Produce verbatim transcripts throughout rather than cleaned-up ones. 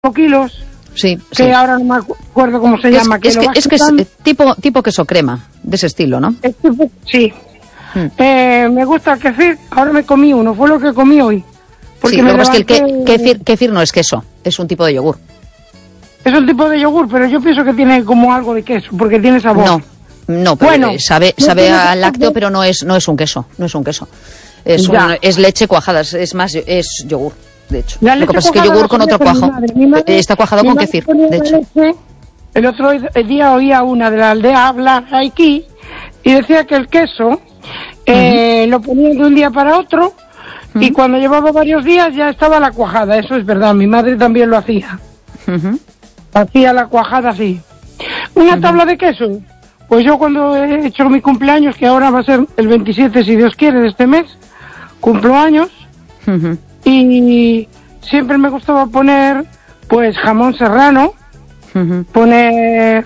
kilos. Sí, que sí. ahora no me acuerdo cómo se es, llama. Que es, que, es que es tipo, tipo queso crema, de ese estilo, ¿no? Es tipo, sí. Hmm. Eh, me gusta el kefir, ahora me comí uno, fue lo que comí hoy. Porque sí, lo que pasa es que el ke, kefir, kefir no es queso, es un tipo de yogur. Es un tipo de yogur, pero yo pienso que tiene como algo de queso, porque tiene sabor. No, no, pero bueno, sabe, sabe a lácteo, pero no es, no es un queso, no es un queso. Es, un, es leche cuajada, es más, es yogur. De hecho, lo que pasa es que yogur con otro cuajo. Mi madre, mi madre, está cuajado con kefir, de hecho. Leche, el otro día oía una de la aldea hablar aquí y decía que el queso eh, uh-huh. lo ponían de un día para otro uh-huh. y cuando llevaba varios días ya estaba la cuajada. Eso es verdad, mi madre también lo hacía. Uh-huh. Hacía la cuajada así. Una uh-huh. tabla de queso. Pues yo cuando he hecho mi cumpleaños, que ahora va a ser el veintisiete si Dios quiere de este mes, cumplo años. Uh-huh. Y siempre me gustaba poner, pues, jamón serrano, uh-huh. poner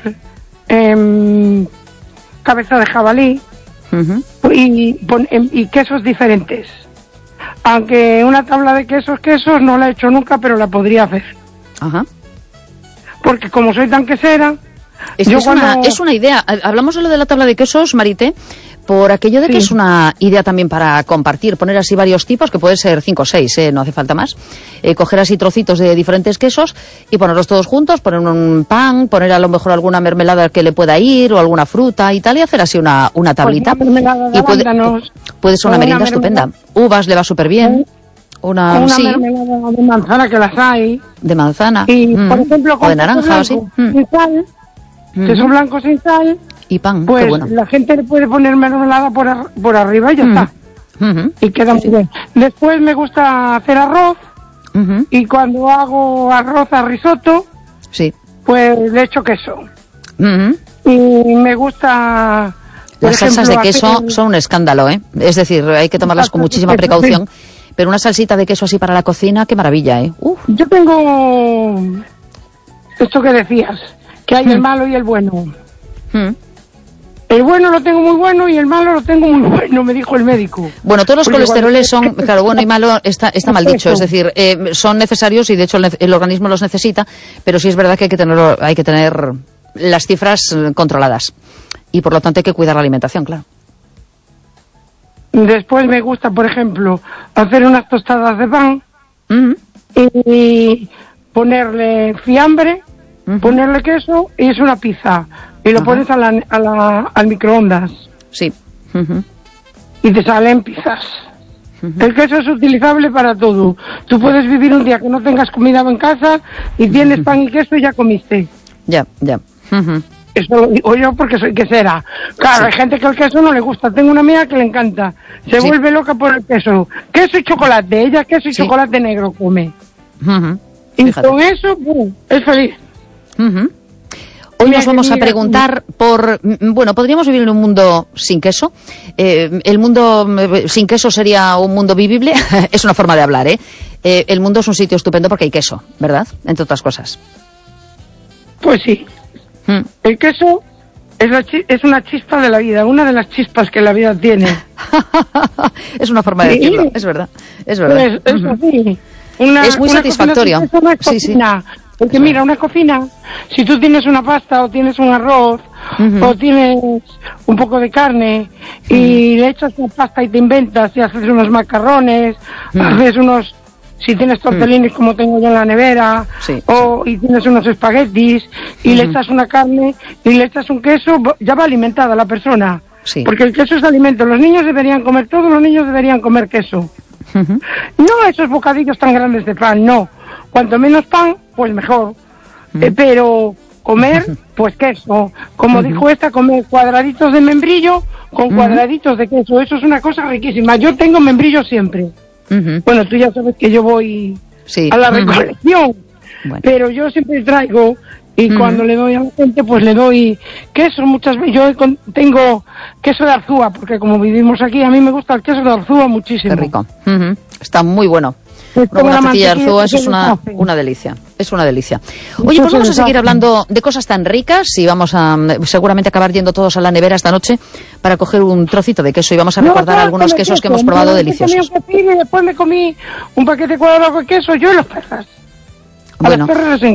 eh, cabeza de jabalí uh-huh. y, pon, y quesos diferentes. Aunque una tabla de quesos, quesos, no la he hecho nunca, pero la podría hacer. Ajá. Porque como soy tan quesera... Es, yo es, cuando... una, es una idea. Hablamos de lo de la tabla de quesos, Marité, por aquello de sí. que es una idea también para compartir, poner así varios tipos, que puede ser cinco o seis, ¿eh? No hace falta más. Eh, coger así trocitos de diferentes quesos y ponerlos todos juntos, poner un pan, poner a lo mejor alguna mermelada que le pueda ir o alguna fruta y tal, y hacer así una, una tablita. Pues una y puede, puede ser una merienda una estupenda. Uvas le va súper bien. Una, una sí. mermelada de manzana, que las hay. De manzana. Y, mm. por ejemplo, con o de naranja o así. Sin sal, mm. queso blanco sin sal. Y pan, pues qué bueno. La gente le puede poner mermelada por, ar- por arriba y ya mm. está. Mm-hmm. Y queda muy sí. bien. Después me gusta hacer arroz. Mm-hmm. Y cuando hago arroz a risotto, sí. pues le echo queso. Mm-hmm. Y me gusta... Las salsas de queso hacer... son un escándalo, ¿eh? Es decir, hay que tomarlas con muchísima precaución. Sí. Pero una salsita de queso así para la cocina, qué maravilla, ¿eh? Uf. Yo tengo esto que decías, que hay mm. el malo y el bueno. Mm. El bueno lo tengo muy bueno y el malo lo tengo muy bueno, me dijo el médico. Bueno, todos los Porque colesteroles son, claro, bueno y malo está, está mal dicho, es decir, eh, son necesarios y de hecho el, el organismo los necesita, pero sí es verdad que hay que tener, hay que tener las cifras controladas y por lo tanto hay que cuidar la alimentación, claro. Después me gusta, por ejemplo, hacer unas tostadas de pan uh-huh. y ponerle fiambre, uh-huh. ponerle queso y es una pizza. Y lo uh-huh. pones a la, a la, al microondas. Sí. Uh-huh. Y te salen pizzas. Uh-huh. El queso es utilizable para todo. Tú puedes vivir un día que no tengas comida en casa y tienes uh-huh. pan y queso y ya comiste. Ya, ya. Uh-huh. Eso lo digo yo porque soy quesera. Claro, sí. hay gente que el queso no le gusta. Tengo una amiga que le encanta. Se sí. vuelve loca por el queso. Queso y chocolate. Ella queso y sí. chocolate negro come. Uh-huh. Y Fíjate. con eso, ¡pum!, es feliz. Uh-huh. Hoy nos vamos a preguntar por... Bueno, ¿podríamos vivir en un mundo sin queso? Eh, ¿El mundo sin queso sería un mundo vivible? Es una forma de hablar, ¿eh? ¿eh? El mundo es un sitio estupendo porque hay queso, ¿verdad? Entre otras cosas. Pues sí. Hmm. El queso es, la chi- es una chispa de la vida, una de las chispas que la vida tiene. Es una forma de sí. decirlo, es verdad. Es verdad. Es, es, uh-huh. así. Una, es muy una satisfactorio. Cocina, no es sí, cocina. Sí. Porque mira, una cocina, si tú tienes una pasta o tienes un arroz uh-huh. o tienes un poco de carne uh-huh. y le echas una pasta y te inventas y haces unos macarrones, uh-huh. haces unos... Si tienes tortellini mm. como tengo yo en la nevera, sí, o sí. y tienes unos espaguetis y mm. le echas una carne y le echas un queso, ya va alimentada la persona. Sí. Porque el queso es alimento. Los niños deberían comer, todos los niños deberían comer queso. Uh-huh. No esos bocadillos tan grandes de pan, no. Cuanto menos pan, pues mejor. Uh-huh. Eh, pero comer, uh-huh. pues queso. Como uh-huh. dijo esta, comer cuadraditos de membrillo con uh-huh. cuadraditos de queso. Eso es una cosa riquísima. Yo tengo membrillo siempre. Uh-huh. Bueno, tú ya sabes que yo voy sí. a la recolección, uh-huh. bueno. pero yo siempre traigo y uh-huh. cuando le doy a la gente, pues le doy queso muchas veces. Yo tengo queso de Arzúa, porque como vivimos aquí, a mí me gusta el queso de Arzúa muchísimo. Qué rico. Uh-huh. Está muy bueno. Pues una buena tortilla de Arzúa, eso es una, una delicia. Es una delicia. Oye, pues vamos a seguir hablando de cosas tan ricas y vamos a seguramente acabar yendo todos a la nevera esta noche para coger un trocito de queso y vamos a recordar no, algunos quesos queso, que hemos probado deliciosos. Y después me comí un paquete cuadrado de queso, yo y los perras. A bueno. los perros les